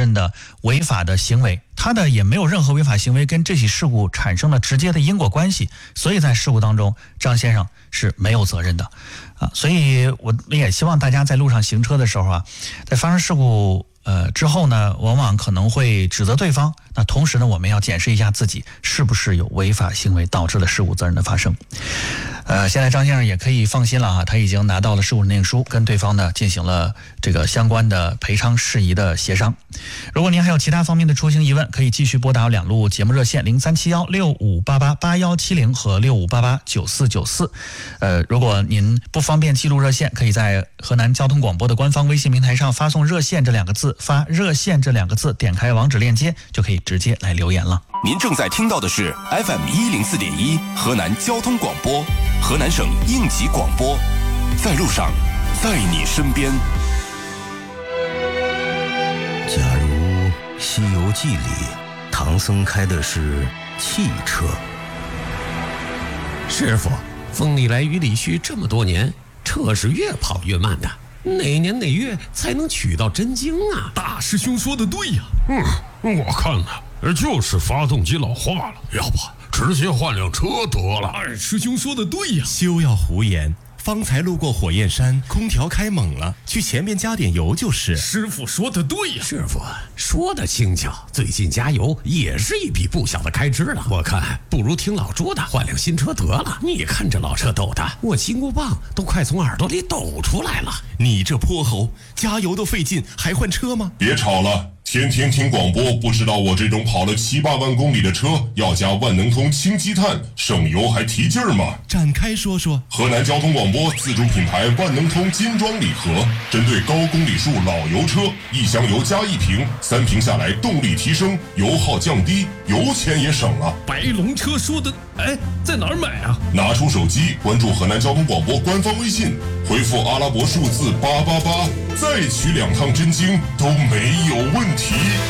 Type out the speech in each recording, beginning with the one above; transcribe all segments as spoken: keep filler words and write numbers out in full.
任的违法的行为，他的也没有任何违法行为跟这起事故产生了直接的因果关系，所以在事故当中张先生是没有责任的啊。所以我也希望大家在路上行车的时候啊，在发生事故呃之后呢，往往可能会指责对方，那同时呢，我们要检视一下自己是不是有违法行为导致了事故责任的发生。呃，现在张先生也可以放心了啊，他已经拿到了事故认定书，跟对方呢进行了这个相关的赔偿事宜的协商。如果您还有其他方面的出行疑问，可以继续拨打两路节目热线零三七幺六五八八八幺七零和六五八八九四九四。呃，如果您不方便记录热线，可以在河南交通广播的官方微信平台上发送热线这两个字，发热线这两个字，点开网址链接就可以直接来留言了。 您正在听到的是 F M 一零四点一河南交通广播，河南省应急广播，在路上，在你身边。 假如《西游记》里唐僧开的是汽车， 师傅，风里来雨里去这么多年，车是越跑越慢的，哪年哪月才能取到真经啊？ 大师兄说的对呀，嗯，我看呢，就是发动机老化了，要不直接换辆车得了。二师兄说的对呀， 休要胡言。方才路过火焰山，空调开猛了，去前面加点油就是。 师傅说的对呀， 师傅说的轻巧，最近加油也是一笔不小的开支了。我看不如听老朱的，换辆新车得了。你看这老车抖的，我金箍棒都快从耳朵里抖出来了。 你这泼猴，加油都费劲，还换车吗？ 别吵了。天天听广播，不知道我这种跑了七八万公里的车要加万能通氢积碳，省油还提劲儿吗？ 展开说说。 河南交通广播自主品牌万能通金装礼盒，针对高公里数老油车，一箱油加一瓶，三瓶下来动力提升，油耗降低，油钱也省了。 白龙车说的，哎，在哪儿买啊？ 拿出手机，关注河南交通广播官方微信，回复阿拉伯数字八八八，再取两趟真经都没有问题。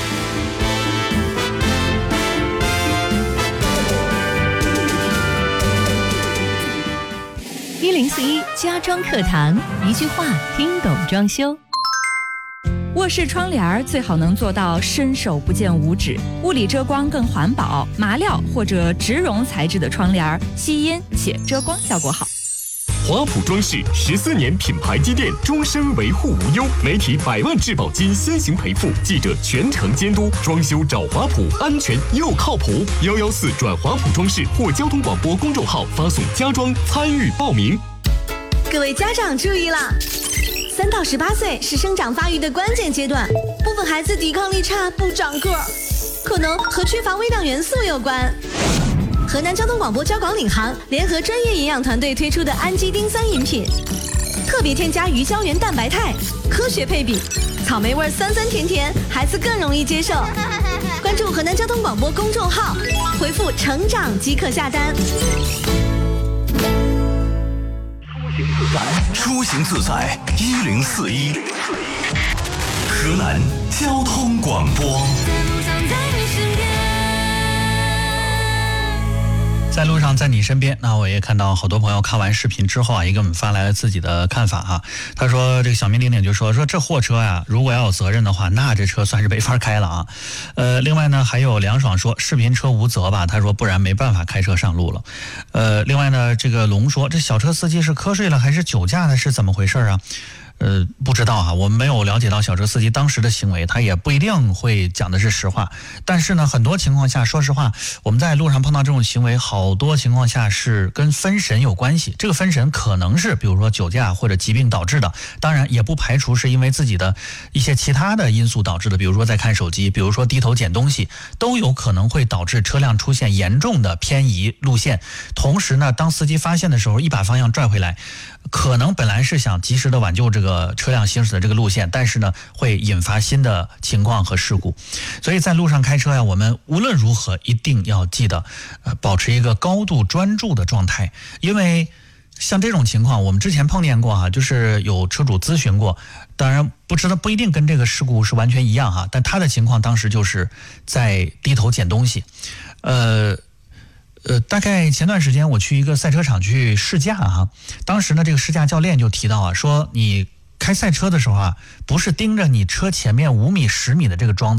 一零四一家装课堂，一句话听懂装修。卧室窗帘最好能做到伸手不见五指，物理遮光更环保，麻料或者植绒材质的窗帘吸音且遮光效果好。 华普装饰十四年品牌积淀，终身维护无忧，媒体百万质保金先行赔付，记者全程监督，装修找华普，安全又靠谱。幺幺四转华普装饰或交通广播公众号发送家装参与报名。 各位家长注意了，三到十八岁是生长发育的关键阶段，部分孩子抵抗力差，不长个儿，可能和缺乏微量元素有关。河南交通广播交广领航联合专业营养团队推出的氨基丁酸饮品，特别添加鱼胶原蛋白肽，科学配比，草莓味酸酸甜甜，孩子更容易接受。关注河南交通广播公众号，回复成长即可下单。 出行自在一零四一，河南交通广播。 在路上，在你身边。那我也看到好多朋友看完视频之后啊，也给我们发来了自己的看法哈。他说这个小明玲玲就说说这货车呀，如果要有责任的话，那这车算是没法开了啊。呃，另外呢，还有梁爽说视频车无责吧，他说不然没办法开车上路了。呃，另外呢，这个龙说这小车司机是瞌睡了还是酒驾的，是怎么回事啊？呃，不知道啊，我们没有了解到小车司机当时的行为，他也不一定会讲的是实话。但是呢，很多情况下，说实话，我们在路上碰到这种行为，好多情况下是跟分神有关系。这个分神可能是比如说酒驾或者疾病导致的，当然也不排除是因为自己的一些其他的因素导致的，比如说在看手机，比如说低头捡东西，都有可能会导致车辆出现严重的偏移路线。同时呢，当司机发现的时候，一把方向拽回来，可能本来是想及时的挽救这个车辆行驶的这个路线，但是呢会引发新的情况和事故。所以在路上开车呀，我们无论如何一定要记得呃保持一个高度专注的状态。因为像这种情况我们之前碰见过哈，就是有车主咨询过，当然不知道不一定跟这个事故是完全一样哈，但他的情况当时就是在低头捡东西。呃呃，大概前段时间我去一个赛车场去试驾哈，当时呢这个试驾教练就提到啊，说你开赛车的时候啊，不是盯着你车前面五米十米的这个桩子